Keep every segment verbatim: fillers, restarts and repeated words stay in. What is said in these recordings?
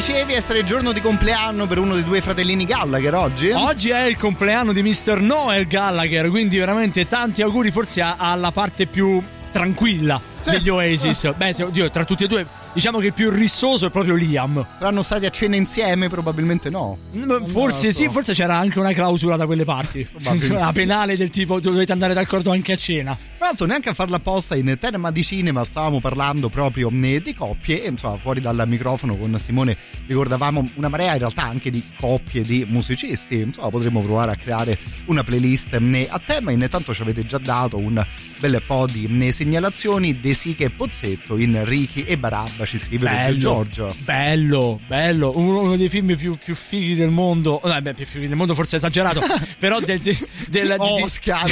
dicevi essere il giorno di compleanno per uno dei due fratellini Gallagher oggi? Oggi è il compleanno di mister Noel Gallagher, quindi veramente tanti auguri, forse alla parte più tranquilla sì. degli Oasis. Beh, oddio, tra tutti e due diciamo che il più rissoso è proprio Liam. Saranno stati a cena insieme? Probabilmente no. Forse sì, forse c'era anche una clausola da quelle parti. Una penale del tipo dovete andare d'accordo anche a cena. Tra l'altro neanche a farla apposta in tema di cinema stavamo parlando proprio di coppie e insomma fuori dal microfono con Simone ricordavamo una marea in realtà anche di coppie di musicisti. Insomma potremmo provare a creare una playlist a tema. Intanto ci avete già dato un bel po' di segnalazioni. De Sica e Pozzetto in Ricky e Barabba ci scrive bello, Giorgio. Bello, bello, uno, uno dei film più, più fighi del mondo. No, beh, più fighi del mondo forse è esagerato, però del, del, del Oscar,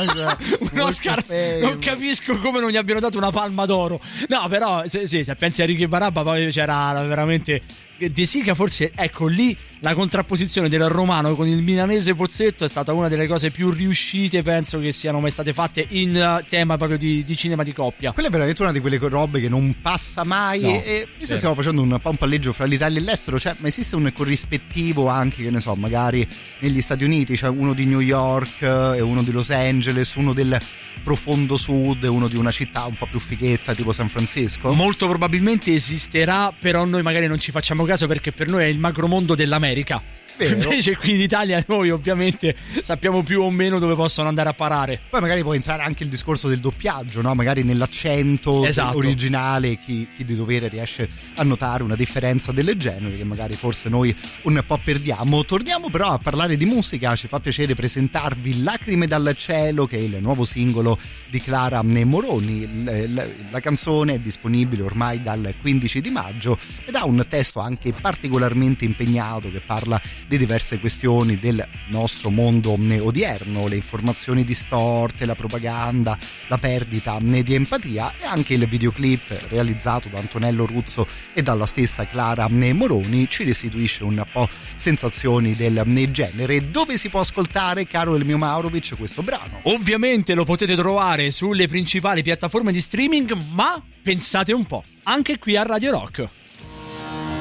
di, un Oscar, non capisco come non gli abbiano dato una palma d'oro. No, però sì, sì, se pensi a Ricky e Barabba poi c'era veramente De Sica, forse ecco lì la contrapposizione del romano con il milanese Pozzetto è stata una delle cose più riuscite penso che siano mai state fatte in tema proprio di, di cinema di coppia. Quella è veramente una di quelle robe che non passa mai no, e visto che stiamo facendo un po' un palleggio fra l'Italia e l'estero, cioè ma esiste un corrispettivo anche che ne so magari negli Stati Uniti, cioè uno di New York e uno di Los Angeles, uno del profondo sud e uno di una città un po' più fighetta tipo San Francisco? Molto probabilmente esisterà, però noi magari non ci facciamo caso perché per noi è il macromondo dell'America. Vero. Invece qui in Italia noi ovviamente sappiamo più o meno dove possono andare a parare. Poi magari può entrare anche il discorso del doppiaggio, no? Magari nell'accento esatto. originale chi, chi di dovere riesce a notare una differenza del genere che magari forse noi un po' perdiamo. Torniamo però a parlare di musica, ci fa piacere presentarvi Lacrime dal cielo che è il nuovo singolo di Clara Moroni. La, la, la canzone è disponibile ormai dal quindici di maggio ed ha un testo anche particolarmente impegnato che parla di diverse questioni del nostro mondo odierno, le informazioni distorte, la propaganda, la perdita di empatia e anche il videoclip realizzato da Antonello Ruzzo e dalla stessa Clara Moroni ci restituisce un po' sensazioni del genere. Dove si può ascoltare, caro il mio Maurovic, questo brano? Ovviamente lo potete trovare sulle principali piattaforme di streaming, ma pensate un po', anche qui a Radio Rock.